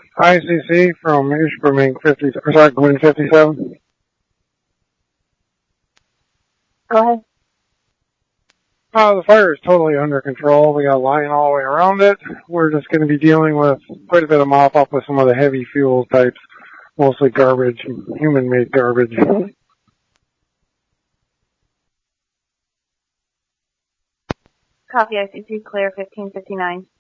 ICC from Ishpeming 50, or sorry, Gwen 57. Go ahead. The fire is totally under control. We got a line all the way around it. We're just going to be dealing with quite a bit of mop up with some of the heavy fuel types, mostly garbage, human-made garbage. Copy ICC, clear 1559.